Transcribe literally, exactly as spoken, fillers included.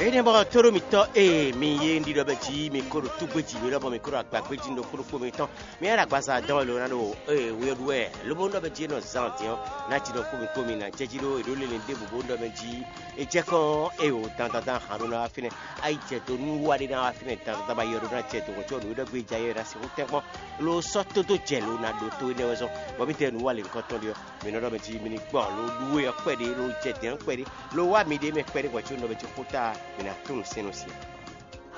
Ene ba toro mito e mi yendi do beji mi koro tu beji mi robo mi koro agba beji ndo koro ko mi ton mi era gbasa dan lo na do e we we lo bo ndo beji no zantion na ti do ko mi ko mi na jeji do e do le nde bo ndo beji e je kon e o tan tan tan haruna afine ai je to nu wa de na afine tan ta ba yoro na je to ko to do gbe jaye ra si o te mo lo so to to je lo na do to ne weso bo mi te nu wa le nkan ton dio mi no do beji mi ni gbon lo duwe o pe de lo je te n pe de lo wa mi de me pe de ko ti ndo beji kuta mina tun sinu si